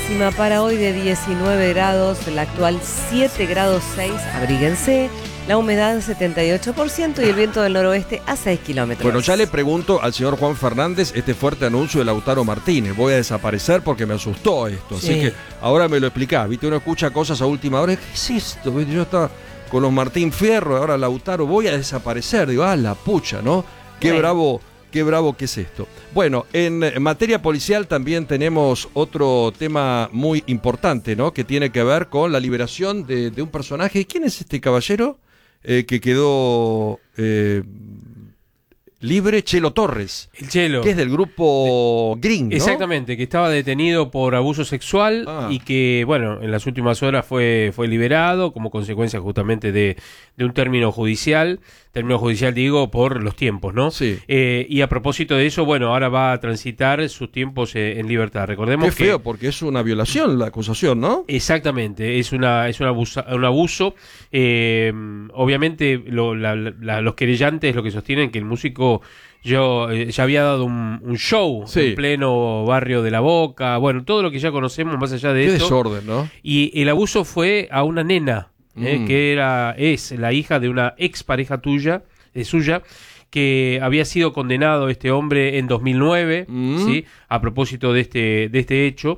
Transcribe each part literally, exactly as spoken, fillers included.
máxima para hoy de diecinueve grados, la actual siete grados seis, abríguense. La humedad setenta y ocho por ciento y el viento del noroeste a seis kilómetros. Bueno, ya le pregunto al señor Juan Fernández este fuerte anuncio de Lautaro Martínez. Voy a desaparecer porque me asustó esto. Sí. Así que ahora me lo explicás. Viste, uno escucha cosas a última hora. ¿Qué es esto? ¿Viste? Yo estaba con los Martín Fierro, ahora Lautaro, voy a desaparecer. Digo, ah, la pucha, ¿no? Qué bueno. bravo, qué bravo que es esto. Bueno, en, en materia policial también tenemos otro tema muy importante, ¿no? Que tiene que ver con la liberación de, de un personaje. ¿Quién es este caballero? Eh, que quedó eh, libre, Chelo Torres. El Chelo. Que es del grupo Green, ¿no? Exactamente, que estaba detenido por abuso sexual ah. y que, bueno, en las últimas horas fue, fue liberado como consecuencia justamente de, de un término judicial. Término judicial, digo, por los tiempos, ¿no? Sí. Eh, y a propósito de eso, bueno, ahora va a transitar sus tiempos eh, en libertad. Recordemos Qué que... feo, porque es una violación la acusación, ¿no? Exactamente, es una es un abuso. Un abuso. Eh, obviamente, lo, la, la, los querellantes lo que sostienen que el músico yo eh, ya había dado un, un show sí. en pleno barrio de La Boca, bueno, todo lo que ya conocemos más allá de Qué esto. desorden, ¿no? Y el abuso fue a una nena. Eh, mm. que era es la hija de una ex pareja tuya, eh, suya, que había sido condenado este hombre en dos mil nueve, mm. ¿sí? A propósito de este, de este hecho.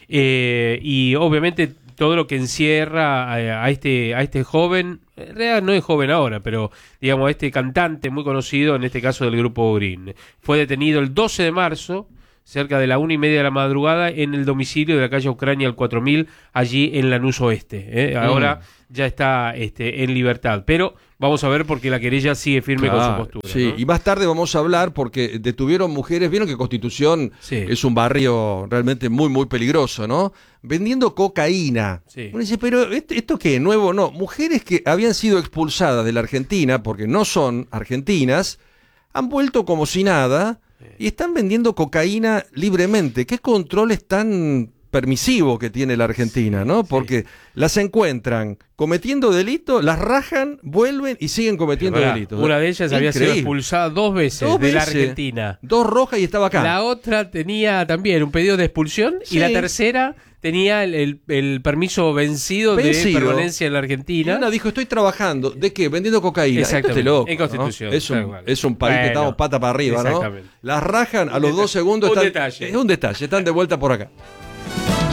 Eh, y obviamente todo lo que encierra a, a, este, a este joven, en realidad no es joven ahora, pero digamos a este cantante muy conocido, en este caso del grupo Green. Fue detenido el doce de marzo, cerca de la una y media de la madrugada, en el domicilio de la calle Ucrania al cuatro mil, allí en Lanús Oeste. ¿eh? Ahora mm. ya está este, en libertad, pero vamos a ver porque la querella sigue firme claro, con su postura. Sí, ¿no? Y más tarde vamos a hablar porque detuvieron mujeres, vieron que Constitución sí. es un barrio realmente muy, muy peligroso, ¿no? Vendiendo cocaína. Sí. Uno dice, pero ¿esto, esto qué? ¿Nuevo? No, mujeres que habían sido expulsadas de la Argentina porque no son argentinas, han vuelto como si nada... Y están vendiendo cocaína libremente. ¿Qué controles tan permisivos que tiene la Argentina, no? Porque sí. las encuentran cometiendo delitos, las rajan, vuelven y siguen cometiendo Ahora, delitos. Una de ellas Increíble. había sido expulsada dos veces dos de veces, la Argentina. Dos rojas y estaba acá. La otra tenía también un pedido de expulsión sí. y la tercera... tenía el, el, el permiso vencido, vencido de permanencia en la Argentina. Y una dijo, estoy trabajando. ¿De qué? Vendiendo cocaína. Exactamente. Esto es loco, en Constitución. ¿no? Es, un, es un país bueno, que estamos pata para arriba, ¿no? Las rajan a los dos segundos. Un están, detalle. Es un detalle. Están de vuelta por acá.